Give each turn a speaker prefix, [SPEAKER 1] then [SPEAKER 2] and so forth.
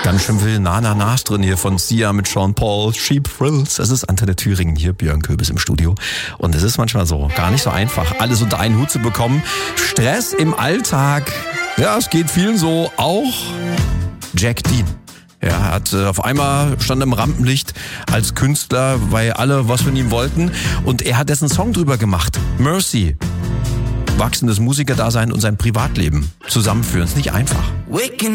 [SPEAKER 1] Ganz schön viel Na-Na-Nas drin hier von Sia mit Sean Paul, Sheep Thrills. Es ist Antenne Thüringen hier, Björn Köbis im Studio. Und es ist manchmal so, gar nicht so einfach, alles unter einen Hut zu bekommen. Stress im Alltag, ja, es geht vielen so, auch Jack Dean. Er hat auf einmal stand im Rampenlicht als Künstler, weil alle was von ihm wollten. Und er hat dessen Song drüber gemacht, Mercy. Wachsendes Musikerdasein und sein Privatleben zusammenführen, ist nicht einfach.